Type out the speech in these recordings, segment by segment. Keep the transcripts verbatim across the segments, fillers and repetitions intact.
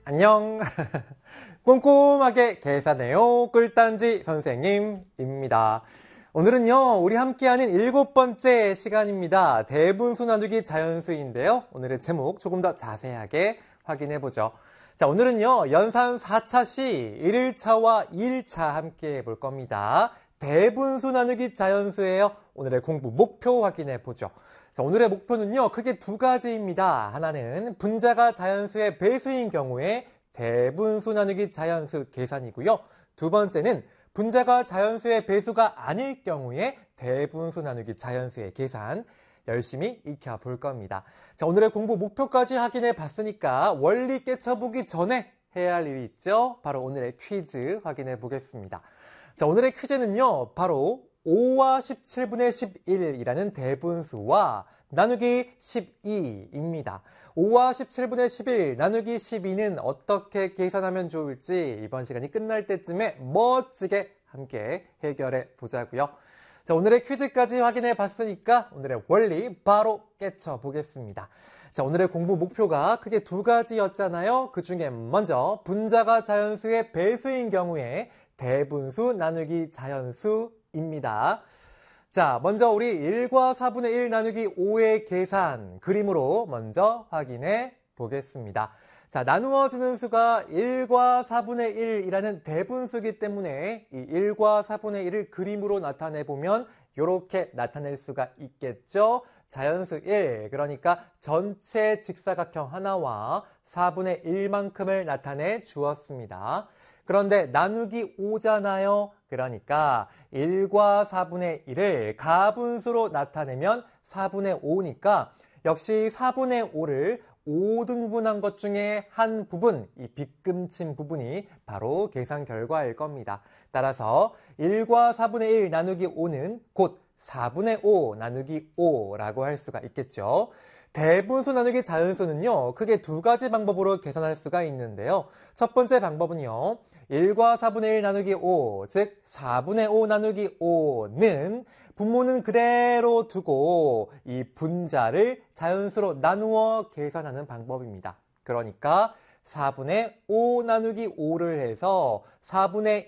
안녕. 꼼꼼하게 계산해요. 꿀단지 선생님입니다. 오늘은요, 우리 함께하는 일곱 번째 시간입니다. 대분수 나누기 자연수인데요. 오늘의 제목 조금 더 자세하게 확인해 보죠. 자, 오늘은요, 연산 사 차 시 일 차와 이 일차 함께 볼 겁니다. 대분수 나누기 자연수예요. 오늘의 공부 목표 확인해 보죠. 자, 오늘의 목표는요, 크게 두 가지입니다. 하나는 분자가 자연수의 배수인 경우에 대분수 나누기 자연수 계산이고요. 두 번째는 분자가 자연수의 배수가 아닐 경우에 대분수 나누기 자연수의 계산 열심히 익혀볼 겁니다. 자, 오늘의 공부 목표까지 확인해 봤으니까 원리 깨쳐보기 전에 해야 할 일이 있죠. 바로 오늘의 퀴즈 확인해 보겠습니다. 자, 오늘의 퀴즈는요, 바로 오와 십칠분의 십일이라는 대분수와 나누기 십이입니다. 오와 십칠분의 십일 나누기 십이는 어떻게 계산하면 좋을지 이번 시간이 끝날 때쯤에 멋지게 함께 해결해 보자고요. 자, 오늘의 퀴즈까지 확인해 봤으니까 오늘의 원리 바로 깨쳐 보겠습니다. 자, 오늘의 공부 목표가 크게 두 가지였잖아요. 그 중에 먼저 분자가 자연수의 배수인 경우에 대분수 나누기 자연수입니다. 자, 먼저 우리 일과 사분의 일 나누기 오의 계산 그림으로 먼저 확인해 보겠습니다. 자, 나누어지는 수가 일과 사분의 일이라는 대분수이기 때문에 이 일과 사분의 일을 그림으로 나타내 보면 이렇게 나타낼 수가 있겠죠. 자연수 일, 그러니까 전체 직사각형 하나와 사분의 일만큼을 나타내 주었습니다. 그런데 나누기 오잖아요. 그러니까 일과 사분의 일을 가분수로 나타내면 사분의 오니까 역시 사분의 오를 오 등분한 것 중에 한 부분, 이 빗금친 부분이 바로 계산 결과일 겁니다. 따라서 일과 사분의 일 나누기 오는 곧 사분의 오 나누기 오라고 할 수가 있겠죠. 대분수 나누기 자연수는요, 크게 두 가지 방법으로 계산할 수가 있는데요. 첫 번째 방법은요, 일과 사분의 일 나누기 오, 즉 사분의 오 나누기 오는 분모는 그대로 두고 이 분자를 자연수로 나누어 계산하는 방법입니다. 그러니까 사분의 오 나누기 오를 해서 사분의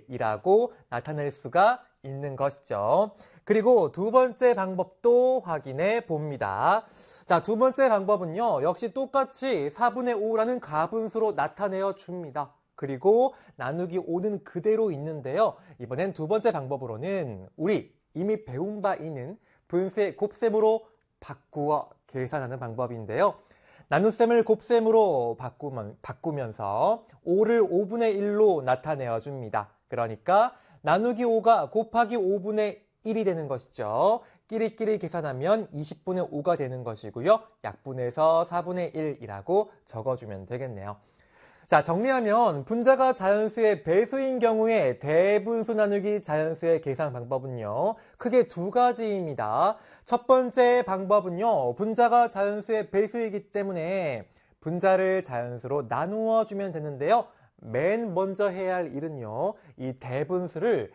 일이라고 나타낼 수가 있는 것이죠. 그리고 두 번째 방법도 확인해 봅니다. 자, 두 번째 방법은요, 역시 똑같이 사분의 오라는 가분수로 나타내어 줍니다. 그리고 나누기 오는 그대로 있는데요. 이번엔 두 번째 방법으로는 우리 이미 배운 바 있는 분수의 곱셈으로 바꾸어 계산하는 방법인데요. 나눗셈을 곱셈으로 바꾸면, 바꾸면서 오를 오분의 일로 나타내어 줍니다. 그러니까 나누기 오가 곱하기 오분의 일이 되는 것이죠. 끼리끼리 계산하면 이십분의 오가 되는 것이고요. 약분해서 사분의 일이라고 적어주면 되겠네요. 자, 정리하면 분자가 자연수의 배수인 경우에 대분수 나누기 자연수의 계산 방법은요, 크게 두 가지입니다. 첫 번째 방법은요, 분자가 자연수의 배수이기 때문에 분자를 자연수로 나누어 주면 되는데요. 맨 먼저 해야 할 일은요, 이 대분수를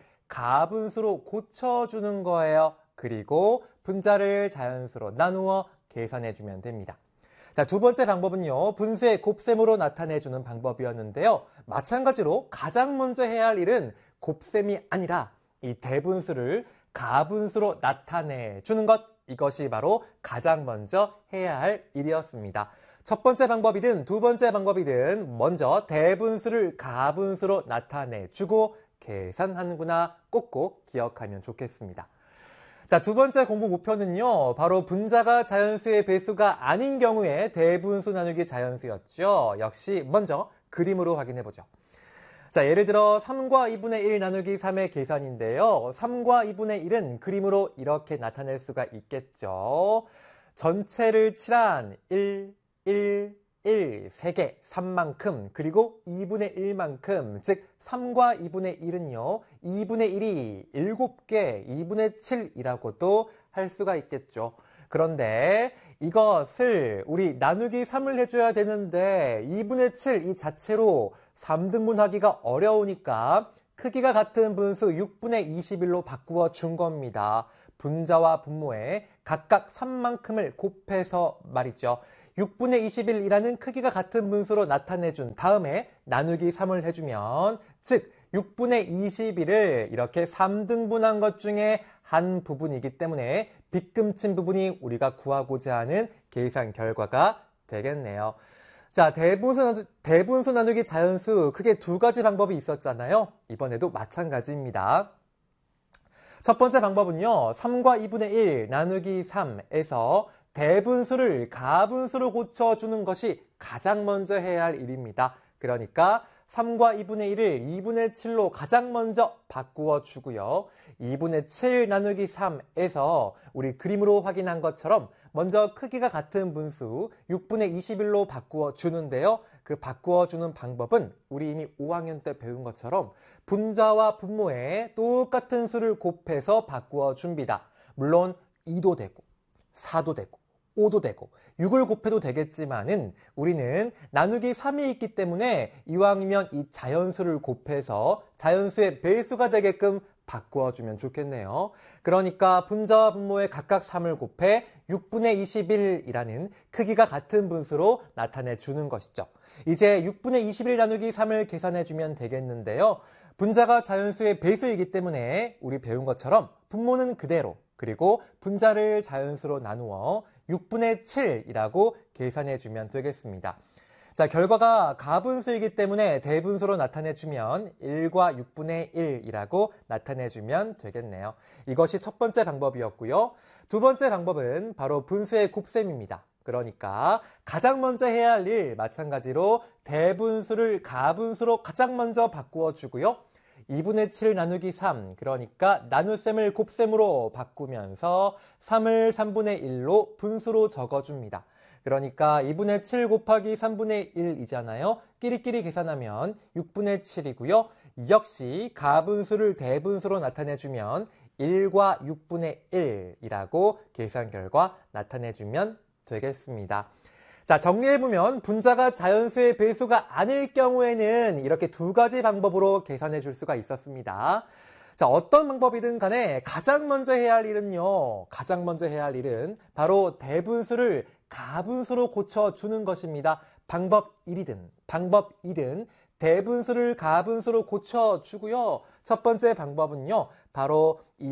가분수로 고쳐주는 거예요. 그리고 분자를 자연수로 나누어 계산해주면 됩니다. 자, 두 번째 방법은요, 분수의 곱셈으로 나타내주는 방법이었는데요. 마찬가지로 가장 먼저 해야 할 일은 곱셈이 아니라 이 대분수를 가분수로 나타내주는 것, 이것이 바로 가장 먼저 해야 할 일이었습니다. 첫 번째 방법이든 두 번째 방법이든 먼저 대분수를 가분수로 나타내주고 계산하는구나 꼭꼭 기억하면 좋겠습니다. 자, 두 번째 공부 목표는요, 바로 분자가 자연수의 배수가 아닌 경우에 대분수 나누기 자연수였죠. 역시 먼저 그림으로 확인해 보죠. 자, 예를 들어 삼과 이분의 일 나누기 삼의 계산인데요. 삼과 이분의 일은 그림으로 이렇게 나타낼 수가 있겠죠. 전체를 칠한 일, 일, 일, 세 개, 삼만큼, 그리고 이분의 일만큼, 즉 삼과 이분의 일은요, 이분의 일이 일곱 개, 이분의 칠이라고도 할 수가 있겠죠. 그런데 이것을 우리 나누기 삼을 해줘야 되는데 이분의 칠 이 자체로 삼 등분하기가 어려우니까 크기가 같은 분수 육분의 이십일로 바꾸어 준 겁니다. 분자와 분모에 각각 삼만큼을 곱해서 말이죠. 육분의 이십일이라는 크기가 같은 분수로 나타내준 다음에 나누기 삼을 해주면, 즉 육분의 이십일을 이렇게 삼 등분한 것 중에 한 부분이기 때문에 빗금친 부분이 우리가 구하고자 하는 계산 결과가 되겠네요. 자, 대분수, 나누, 대분수 나누기 자연수, 크게 두 가지 방법이 있었잖아요. 이번에도 마찬가지입니다. 첫 번째 방법은요, 삼과 이분의 일 나누기 삼에서 대분수를 가분수로 고쳐주는 것이 가장 먼저 해야 할 일입니다. 그러니까 삼과 이분의 일을 이분의 칠로 가장 먼저 바꾸어 주고요. 이분의 칠 나누기 삼에서 우리 그림으로 확인한 것처럼 먼저 크기가 같은 분수 육분의 이십일로 바꾸어 주는데요. 그 바꾸어 주는 방법은 우리 이미 오 학년 때 배운 것처럼 분자와 분모에 똑같은 수를 곱해서 바꾸어 줍니다. 물론 이도 되고 사도 되고 오도 되고 육을 곱해도 되겠지만은 우리는 나누기 삼이 있기 때문에 이왕이면 이 자연수를 곱해서 자연수의 배수가 되게끔 바꾸어주면 좋겠네요. 그러니까 분자와 분모에 각각 삼을 곱해 육분의 이십일이라는 크기가 같은 분수로 나타내 주는 것이죠. 이제 육분의 이십일 나누기 삼을 계산해주면 되겠는데요. 분자가 자연수의 배수이기 때문에 우리 배운 것처럼 분모는 그대로, 그리고 분자를 자연수로 나누어 육분의 칠이라고 계산해주면 되겠습니다. 자, 결과가 가분수이기 때문에 대분수로 나타내주면 일과 육분의 일이라고 나타내주면 되겠네요. 이것이 첫 번째 방법이었고요. 두 번째 방법은 바로 분수의 곱셈입니다. 그러니까 가장 먼저 해야 할 일, 마찬가지로 대분수를 가분수로 가장 먼저 바꾸어 주고요. 이분의 칠 나누기 삼, 그러니까 나눗셈을 곱셈으로 바꾸면서 삼을 삼분의 일로 분수로 적어줍니다. 그러니까 이분의 칠 곱하기 삼분의 일이잖아요. 끼리끼리 계산하면 육분의 칠이고요. 역시 가분수를 대분수로 나타내주면 일과 육분의 일이라고 계산 결과 나타내주면 되겠습니다. 자, 정리해보면 분자가 자연수의 배수가 아닐 경우에는 이렇게 두 가지 방법으로 계산해 줄 수가 있었습니다. 자, 어떤 방법이든 간에 가장 먼저 해야 할 일은요. 가장 먼저 해야 할 일은 바로 대분수를 가분수로 고쳐주는 것입니다. 방법 일이든 방법 이든 대분수를 가분수로 고쳐주고요. 첫 번째 방법은요. 바로 이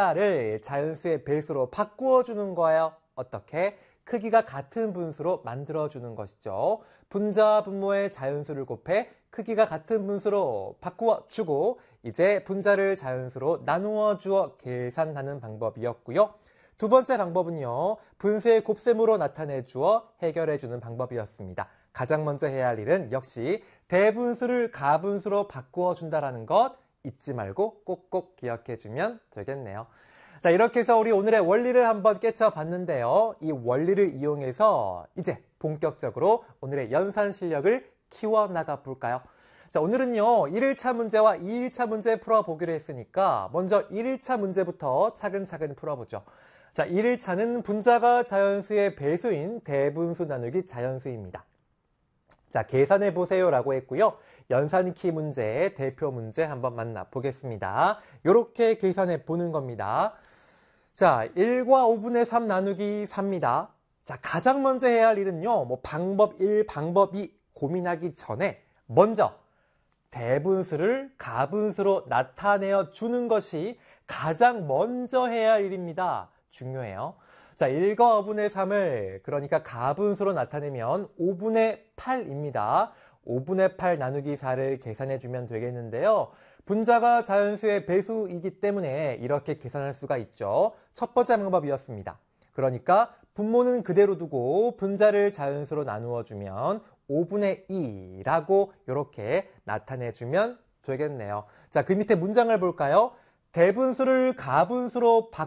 분자를 자연수의 배수로 바꾸어주는 거예요. 어떻게? 크기가 같은 분수로 만들어주는 것이죠. 분자와 분모의 자연수를 곱해 크기가 같은 분수로 바꾸어 주고 이제 분자를 자연수로 나누어 주어 계산하는 방법이었고요. 두 번째 방법은요. 분수의 곱셈으로 나타내 주어 해결해 주는 방법이었습니다. 가장 먼저 해야 할 일은 역시 대분수를 가분수로 바꾸어 준다는 것 잊지 말고 꼭꼭 기억해 주면 되겠네요. 자, 이렇게 해서 우리 오늘의 원리를 한번 깨쳐봤는데요. 이 원리를 이용해서 이제 본격적으로 오늘의 연산 실력을 키워나가 볼까요? 자, 오늘은요, 일 일차 문제와 이 일차 문제 풀어보기로 했으니까 먼저 일 일차 문제부터 차근차근 풀어보죠. 자, 일 일차는 분자가 자연수의 배수인 대분수 나누기 자연수입니다. 자, 계산해보세요 라고 했고요. 연산키 문제의 대표 문제 한번 만나보겠습니다. 이렇게 계산해보는 겁니다. 자, 일과 오분의 삼 나누기 삼입니다. 자, 가장 먼저 해야 할 일은요. 뭐 방법 일, 방법 이 고민하기 전에 먼저 대분수를 가분수로 나타내어 주는 것이 가장 먼저 해야 할 일입니다. 중요해요. 자, 일과 오분의 삼을 그러니까 가분수로 나타내면 오분의 팔입니다. 오분의 팔 나누기 사를 계산해 주면 되겠는데요. 분자가 자연수의 배수이기 때문에 이렇게 계산할 수가 있죠. 첫 번째 방법이었습니다. 그러니까 분모는 그대로 두고 분자를 자연수로 나누어 주면 오분의 이라고 이렇게 나타내 주면 되겠네요. 자, 그 밑에 문장을 볼까요? 대분수를 가분수로 바꾸는